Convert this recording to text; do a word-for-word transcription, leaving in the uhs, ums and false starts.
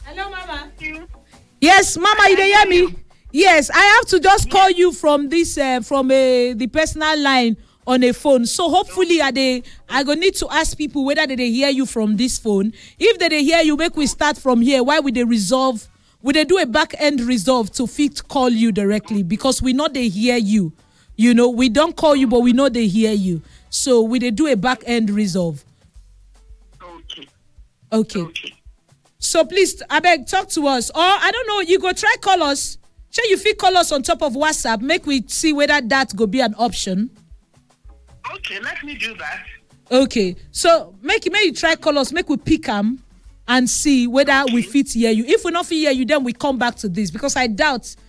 Hello, Mama. Yes, Mama, you dey hear me? Yes, I have to just call you from this uh, from a the personal line on a phone. So hopefully, I they I go need to ask people whether they, they hear you from this phone. If they, they hear you, make we start from here. Why would they resolve? Would they do a back end resolve to fit call you directly? Because we know they hear you. You know, we don't call you, but we know they hear you. So we they do a back end resolve. Okay. Okay. Okay. So please, I beg, talk to us. Or I don't know, you go try call us. Sure, you fit call us on top of WhatsApp. Make we see whether that go be an option. Okay, let me do that. Okay. So make make you try call us. Make we pick them and see whether Okay. we fit hear you. If we not fit hear you, then we come back to this because I doubt